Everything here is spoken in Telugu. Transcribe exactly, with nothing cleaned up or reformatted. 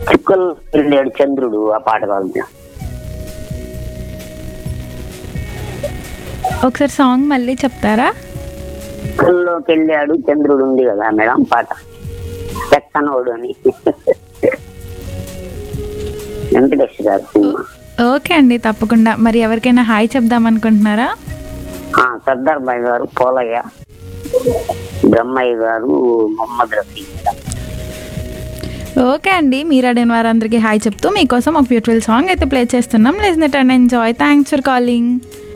చుక్కలు వెళ్ళాడు చంద్రుడు, ఆ పాట కావాలి. ఒకసారి సాంగ్ మళ్ళీ చెప్తారా? చుక్కల్లోకి వెళ్ళాడు చంద్రుడు ఉంది కదా మేడం పాట, చెక్కనోడు అని వెంకటేష్ గారు సినిమా. ఓకే అండి, తప్పకుండా. మరి ఎవరికైనా హాయ్ చెప్దాం అనుకుంటున్నారా? సర్దార్ బాయ్ గారు, పోలయ్య, బ్రహ్మయ్య గారు, మొహమ్మద్ రఫీ. ఓకే అండి, మీరు అడిగిన వారందరికీ హాయ్ చెప్తూ మీకోసం ఒక బ్యూటిఫుల్ సాంగ్ అయితే ప్లే చేస్తున్నాం. Listen it and enjoy. Thanks for calling.